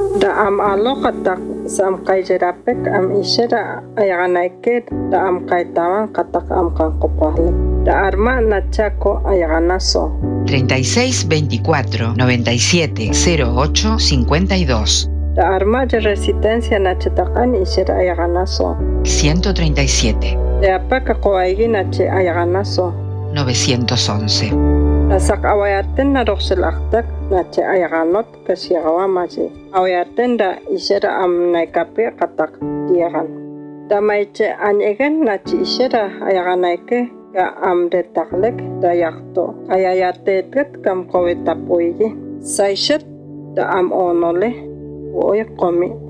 Da am aloqatak sam qayjerapek am ishera ayaganaike da am kaitawan qatak am kanqopajlek. Da arma nachako ayaganaso. 36 24 97 08 52. Da arma de resistencia nachatakan ishera ayaganaso. 137. Da apaka qoaigi nache ayaganaso. 911. Nasak awayaten na roxelaktak nache ayaganot kasiagawamaji. Awayaten da ishera am naikape katak diagan. Da maiche anyegen nache ishera ayaganaike ka am detaklek da yakto. Ayayatetet kam kowetapoigi. Saishet da am onole. Oye komi.